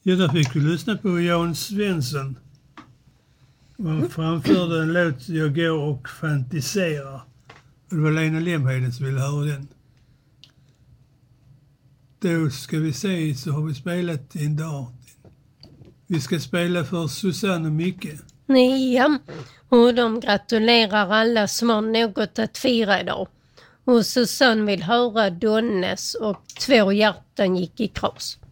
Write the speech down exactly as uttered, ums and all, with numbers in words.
Ja, där fick vi lyssna på Jan Svensson. Han framförde en låt Jag går och fantiserar. Och det var Lena Lemheden som ville höra den. Då ska vi se, så har vi spelat en dag. Vi ska spela för Susanne och Micke. Ja, och de gratulerar alla som har något att fira idag. Och Susanne vill höra Donnes och två hjärtan gick i kras.